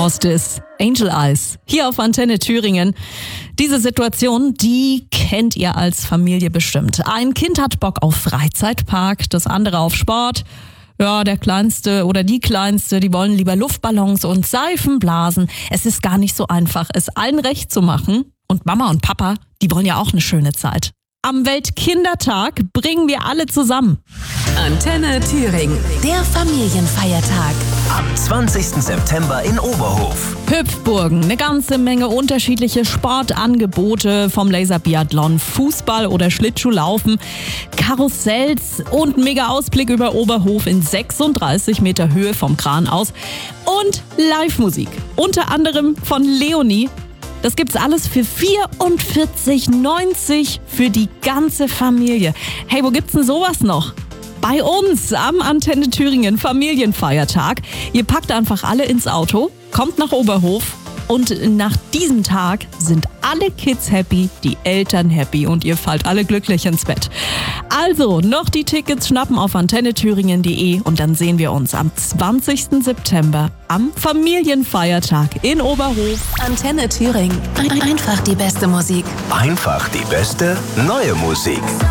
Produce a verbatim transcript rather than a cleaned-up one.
Horst Angel Eyes hier auf Antenne Thüringen. Diese Situation, die kennt ihr als Familie bestimmt. Ein Kind hat Bock auf Freizeitpark, das andere auf Sport. Ja, der Kleinste oder die Kleinste, die wollen lieber Luftballons und Seifen blasen. Es ist gar nicht so einfach, es allen recht zu machen. Und Mama und Papa, die wollen ja auch eine schöne Zeit. Am Weltkindertag bringen wir alle zusammen. Antenne Thüringen, der Familienfeiertag. Am zwanzigsten September in Oberhof. Hüpfburgen, eine ganze Menge unterschiedliche Sportangebote, vom Laserbiathlon, Fußball oder Schlittschuhlaufen, Karussells und mega Ausblick über Oberhof in sechsunddreißig Meter Höhe vom Kran aus und Live-Musik, unter anderem von Leonie. Das gibt's alles für vierundvierzig neunzig für die ganze Familie. Hey, wo gibt's denn sowas noch? Bei uns am Antenne Thüringen Familienfeiertag. Ihr packt einfach alle ins Auto, kommt nach Oberhof und nach diesem Tag sind alle Kids happy, die Eltern happy und ihr fallt alle glücklich ins Bett. Also noch die Tickets schnappen auf antenne thüringen punkt de und dann sehen wir uns am zwanzigsten September am Familienfeiertag in Oberhof. Antenne Thüringen, einfach die beste Musik. Einfach die beste neue Musik.